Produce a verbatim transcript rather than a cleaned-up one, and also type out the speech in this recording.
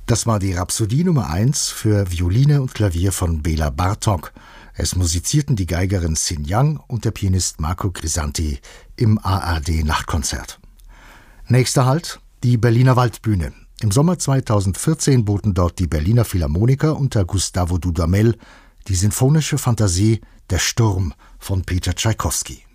Das war die Rhapsodie Nummer eins für Violine und Klavier von Bela Bartók. Es musizierten die Geigerin Sin Yang und der Pianist Marco Grisanti im A R D-Nachtkonzert. Nächster Halt, die Berliner Waldbühne. Im Sommer zweitausendvierzehn boten dort die Berliner Philharmoniker unter Gustavo Dudamel die sinfonische Fantasie Der Sturm von Peter Tschaikowski.